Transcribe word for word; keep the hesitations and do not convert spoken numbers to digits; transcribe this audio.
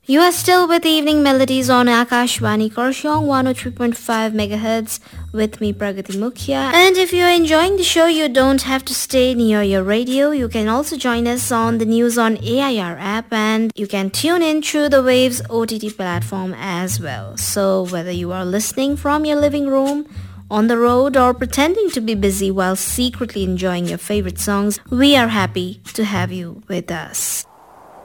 You are still with Evening Melodies on Akashvani Korshong one oh three point five megahertz with me Pragati Mukhya. And if you're enjoying the show, you don't have to stay near your radio. You can also join us on the News on A I R app, and you can tune in through the Waves O T T platform as well. So whether you are listening from your living room, on the road, or pretending to be busy while secretly enjoying your favorite songs, we are happy to have you with us.